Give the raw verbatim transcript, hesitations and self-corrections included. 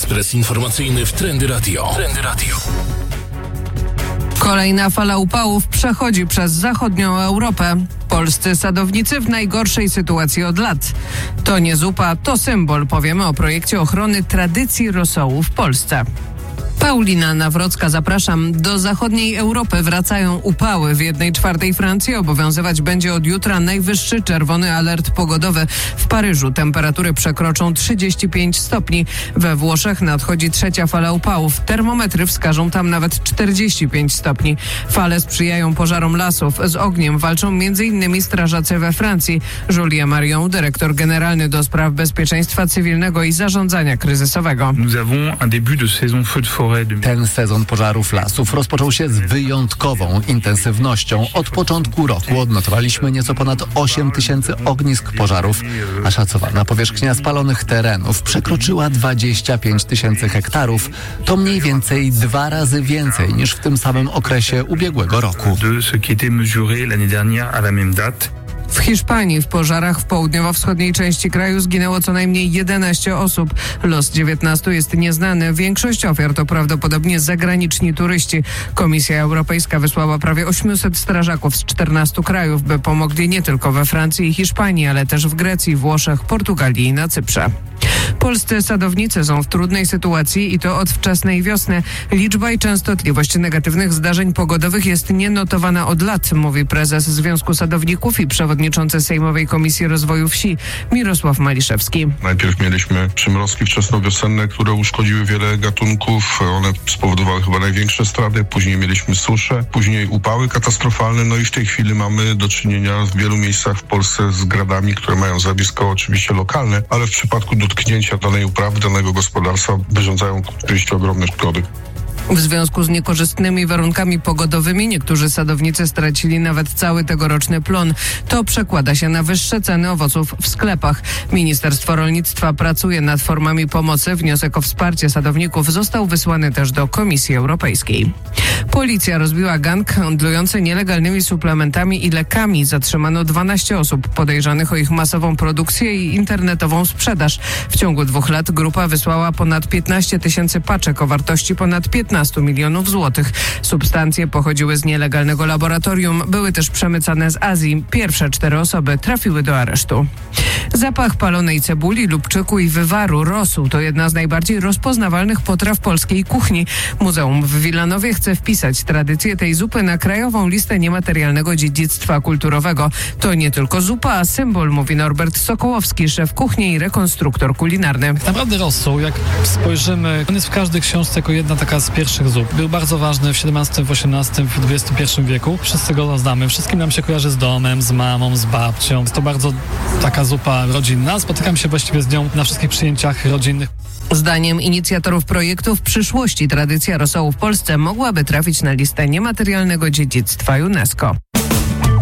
Ekspres informacyjny w Trendy Radio. Trendy Radio. Kolejna fala upałów przechodzi przez zachodnią Europę. Polscy sadownicy w najgorszej sytuacji od lat. To nie zupa, to symbol. Powiemy o projekcie ochrony tradycji rosołu w Polsce. Paulina Nawrocka, zapraszam. Do zachodniej Europy wracają upały. W jednej czwartej Francji obowiązywać będzie od jutra najwyższy czerwony alert pogodowy. W Paryżu temperatury przekroczą trzydzieści pięć stopni. We Włoszech nadchodzi trzecia fala upałów. Termometry wskażą tam nawet czterdzieści pięć stopni. Fale sprzyjają pożarom lasów. Z ogniem walczą między innymi strażacy we Francji. Julien Marion, dyrektor generalny do spraw bezpieczeństwa cywilnego i zarządzania kryzysowego. Nous avons un début de saison feu de forêt. Ten sezon pożarów lasów rozpoczął się z wyjątkową intensywnością. Od początku roku odnotowaliśmy nieco ponad osiem tysięcy ognisk pożarów, a szacowana powierzchnia spalonych terenów przekroczyła dwadzieścia pięć tysięcy hektarów. To mniej więcej dwa razy więcej niż w tym samym okresie ubiegłego roku. W Hiszpanii w pożarach w południowo-wschodniej części kraju zginęło co najmniej jedenaście osób. Los dziewiętnastu jest nieznany. Większość ofiar to prawdopodobnie zagraniczni turyści. Komisja Europejska wysłała prawie osiemset strażaków z czternastu krajów, by pomogli nie tylko we Francji i Hiszpanii, ale też w Grecji, Włoszech, Portugalii i na Cyprze. Polscy sadownicy są w trudnej sytuacji i to od wczesnej wiosny. Liczba i częstotliwość negatywnych zdarzeń pogodowych jest nienotowana od lat, mówi prezes Związku Sadowników i przewodniczący Sejmowej Komisji Rozwoju Wsi Mirosław Maliszewski. Najpierw mieliśmy przymrozki wczesnowiosenne, które uszkodziły wiele gatunków. One spowodowały chyba największe straty. Później mieliśmy susze, później upały katastrofalne. No i w tej chwili mamy do czynienia w wielu miejscach w Polsce z gradami, które mają zjawisko oczywiście lokalne, ale w przypadku dotknięcia danej uprawy, danego gospodarstwa wyrządzają oczywiście ogromne szkody. W związku z niekorzystnymi warunkami pogodowymi niektórzy sadownicy stracili nawet cały tegoroczny plon. To przekłada się na wyższe ceny owoców w sklepach. Ministerstwo Rolnictwa pracuje nad formami pomocy. Wniosek o wsparcie sadowników został wysłany też do Komisji Europejskiej. Policja rozbiła gang handlujący nielegalnymi suplementami i lekami. Zatrzymano dwanaście osób podejrzanych o ich masową produkcję i internetową sprzedaż. W ciągu dwóch lat grupa wysłała ponad piętnaście tysięcy paczek o wartości ponad piętnaście milionów złotych. Substancje pochodziły z nielegalnego laboratorium, były też przemycane z Azji. Pierwsze cztery osoby trafiły do aresztu. Zapach palonej cebuli, lubczyku i wywaru, rosół to jedna z najbardziej rozpoznawalnych potraw polskiej kuchni. Muzeum w Wilanowie chce wpisać tradycję tej zupy na krajową listę niematerialnego dziedzictwa kulturowego. To nie tylko zupa, a symbol, mówi Norbert Sokołowski, szef kuchni i rekonstruktor kulinarny. Tak naprawdę rosół, jak spojrzymy, on jest w każdej książce jako jedna taka z pierwszych zup. Był bardzo ważny w siedemnastym, w osiemnastym, w dwudziestym pierwszym wieku. Wszyscy go znamy. Wszystkim nam się kojarzy z domem, z mamą, z babcią. Jest to bardzo taka zupa rodzinna. Spotykam się właściwie z nią na wszystkich przyjęciach rodzinnych. Zdaniem inicjatorów projektu w przyszłości tradycja rosołu w Polsce mogłaby trafić na listę niematerialnego dziedzictwa UNESCO.